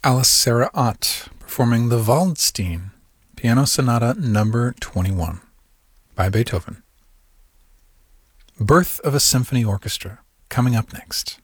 Alice Sarah Ott performing the Waldstein Piano Sonata No. 21 by Beethoven. Birth of a Symphony Orchestra, coming up next.